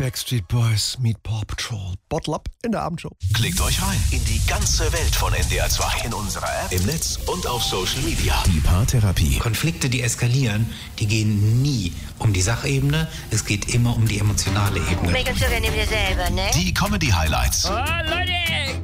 Backstreet Boys meet Paw Patrol. Bottle up in der Abendshow. Klickt euch rein in die ganze Welt von NDR 2. In unserer App, im Netz und auf Social Media. Die Paartherapie. Konflikte, die eskalieren, die gehen nie um die Sachebene. Es geht immer um die emotionale Ebene. Make-up sogar neben dir selber, ne? Die Comedy-Highlights. Oh, Leute!